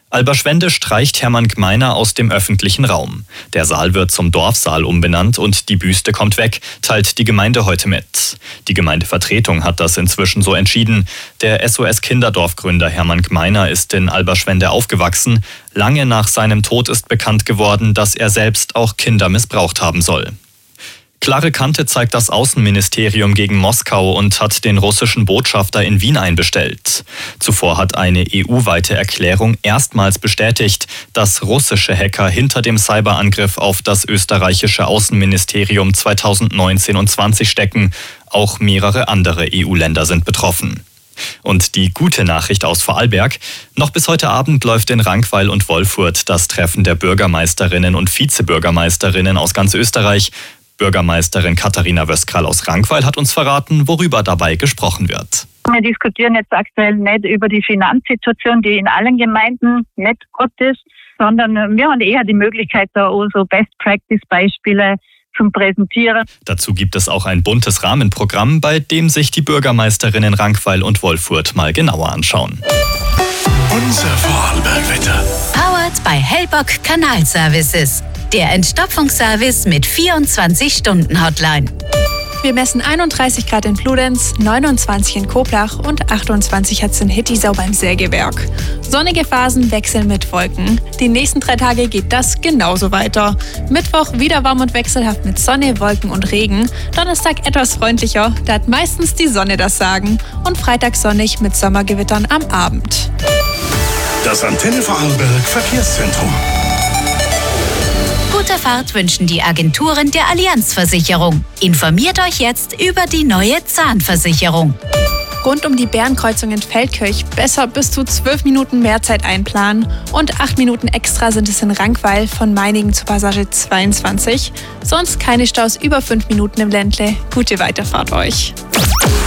Alberschwende streicht Hermann Gmeiner aus dem öffentlichen Raum. Der Saal wird zum Dorfsaal umbenannt und die Büste kommt weg, teilt die Gemeinde heute mit. Die Gemeindevertretung hat das inzwischen so entschieden. Der SOS-Kinderdorfgründer Hermann Gmeiner ist in Alberschwende aufgewachsen. Lange nach seinem Tod ist bekannt geworden, dass er selbst auch Kinder missbraucht haben soll. Klare Kante zeigt das Außenministerium gegen Moskau und hat den russischen Botschafter in Wien einbestellt. Zuvor hat eine EU-weite Erklärung erstmals bestätigt, dass russische Hacker hinter dem Cyberangriff auf das österreichische Außenministerium 2019 und 20 stecken. Auch mehrere andere EU-Länder sind betroffen. Und die gute Nachricht aus Vorarlberg: Noch bis heute Abend läuft in Rankweil und Wolfurt das Treffen der Bürgermeisterinnen und Vizebürgermeisterinnen aus ganz Österreich. Bürgermeisterin Katharina Wöskral aus Rankweil hat uns verraten, worüber dabei gesprochen wird. Wir diskutieren jetzt aktuell nicht über die Finanzsituation, die in allen Gemeinden nicht gut ist, sondern wir haben eher die Möglichkeit, da auch so Best-Practice-Beispiele zum Präsentieren. Dazu gibt es auch ein buntes Rahmenprogramm, bei dem sich die Bürgermeisterinnen Rankweil und Wolfurt mal genauer anschauen. Unser Vorarlberg-Wetter. Powered by Hellbock Kanalservices. Der Entstopfungsservice mit 24-Stunden-Hotline. Wir messen 31 Grad in Bludenz, 29 in Koblach und 28 hat es in Hittisau beim Sägewerk. Sonnige Phasen wechseln mit Wolken. Die nächsten 3 Tage geht das genauso weiter. Mittwoch wieder warm und wechselhaft mit Sonne, Wolken und Regen. Donnerstag etwas freundlicher, da hat meistens die Sonne das Sagen. Und Freitag sonnig mit Sommergewittern am Abend. Das Antenne Vorarlberg Verkehrszentrum. Gute Fahrt wünschen die Agenturen der Allianz-Versicherung. Informiert euch jetzt über die neue Zahnversicherung. Rund um die Bärenkreuzung in Feldkirch besser bis zu 12 Minuten mehr Zeit einplanen und 8 Minuten extra sind es in Rankweil von Meiningen zur Passage 22. Sonst keine Staus über 5 Minuten im Ländle. Gute Weiterfahrt euch.